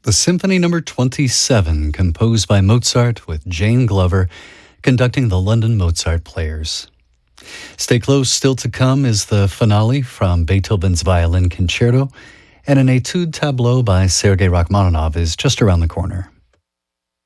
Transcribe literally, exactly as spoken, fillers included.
The Symphony Number twenty-seven, composed by Mozart with Jane Glover, conducting the London Mozart Players. Stay close, still to come is the finale from Beethoven's Violin Concerto, and an Etude Tableau by Sergei Rachmaninoff is just around the corner.